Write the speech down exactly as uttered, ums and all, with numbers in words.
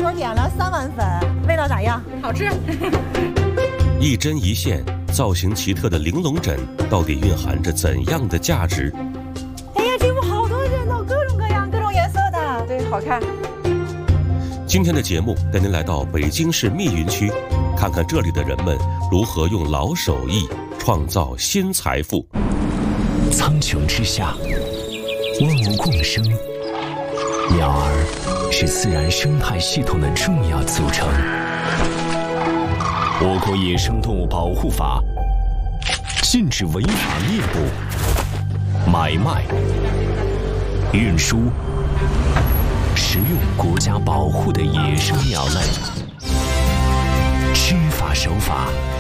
儿点了三碗粉，味道咋样？ 好吃。 一针一线、造型奇特的玲珑枕，到底蕴含着怎样的价值？ 哎呀，这屋好多人哦，各种各样、各种颜色的， 对，好看。 今天的节目带您来到北京市密云区，看看这里的人们如何用老手艺创造新财富。 苍穹之下，万物共生，鸟儿是自然生态系统的重要组成。我国野生动物保护法禁止违法猎捕、买卖、运输、食用国家保护的野生鸟类。知法守法，